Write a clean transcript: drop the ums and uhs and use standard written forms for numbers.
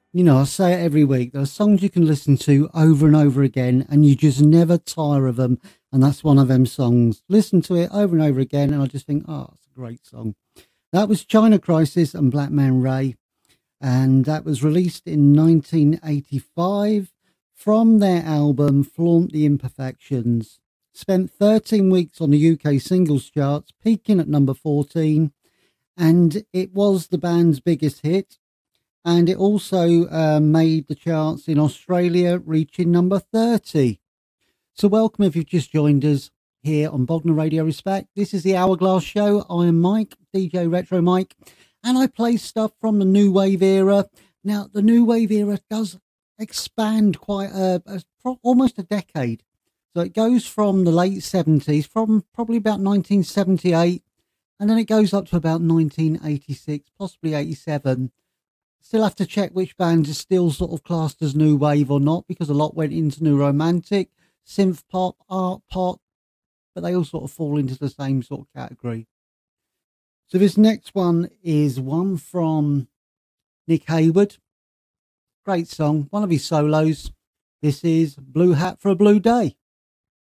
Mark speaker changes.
Speaker 1: You know, I say it every week. There are songs you can listen to over and over again, and you just never tire of them. And that's one of them songs. Listen to it over and over again, and I just think, oh, it's a great song. That was China Crisis and Black Man Ray, and that was released in 1985 from their album Flaunt the Imperfections. Spent 13 weeks on the UK singles charts, peaking at number 14, and it was the band's biggest hit. And it also made the charts in Australia, reaching number 30. So welcome if you've just joined us here on Bognor Radio Respect. This is the Hourglass Show. I am Mike, DJ Retro Mike, and I play stuff from the New Wave era. Now, the New Wave era does expand quite almost a decade. So it goes from the late 70s, from probably about 1978, and then it goes up to about 1986, possibly 87. Still have to check which bands are still sort of classed as new wave or not, because a lot went into new romantic, synth pop, art pop, but they all sort of fall into the same sort of category. So this next one is one from Nick Hayward. Great song, one of his solos. This is Blue Hat for a Blue Day.